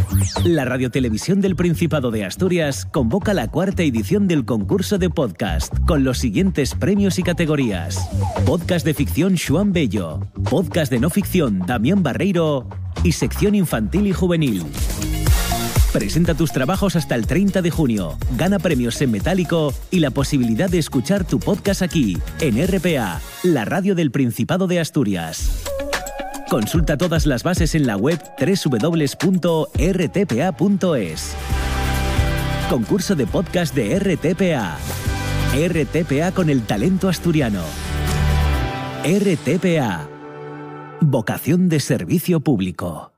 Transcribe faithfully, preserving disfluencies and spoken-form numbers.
La Radiotelevisión del Principado de Asturias convoca la cuarta edición del concurso de podcast con los siguientes premios y categorías: podcast de ficción Xuan Bello, podcast de no ficción Damián Barreiro y sección infantil y juvenil. Presenta tus trabajos hasta el treinta de junio, gana premios en metálico y la posibilidad de escuchar tu podcast aquí, en R P A, la radio del Principado de Asturias. Consulta todas las bases en la web doble u doble u doble u punto r t p a punto es. Concurso de podcast de R T P A. R T P A con el talento asturiano. R T P A. Vocación de servicio público.